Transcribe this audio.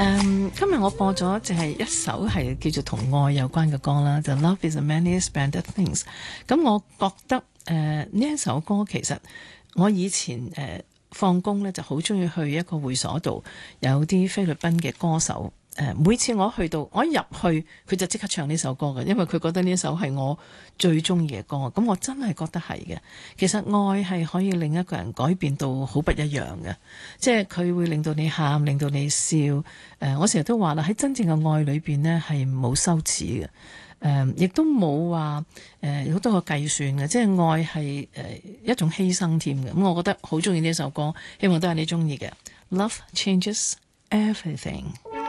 今日我播咗就係一首係叫做同愛有關嘅歌啦，就 Love is a many splendid things。咁我覺得呢一首歌其實我以前放工呢就好中意去一個會所度，有啲菲律賓嘅歌手。每次我去到，我一入去佢就即刻唱呢首歌嘅，因為佢覺得呢首係我最中意嘅歌。咁我真係覺得係嘅。其實愛係可以令一個人改變到好不一樣嘅，即係佢會令到你喊，令到你笑。我成日都話啦，喺真正嘅愛裏邊呢係冇羞恥嘅，亦都冇話好多個計算嘅，即係愛係一種犧牲添嘅。咁我覺得好中意呢首歌，希望都係你中意嘅。Love changes everything。